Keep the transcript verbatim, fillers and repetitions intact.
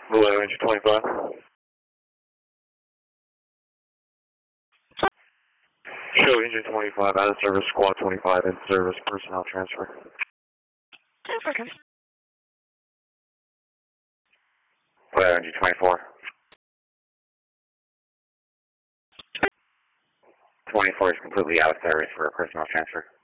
Blue Engine twenty-five. Show Engine twenty-five out of service, Squad twenty-five in service, personnel transfer. Transfer. Blue Engine twenty-four. twenty-four is completely out of service for a personnel transfer.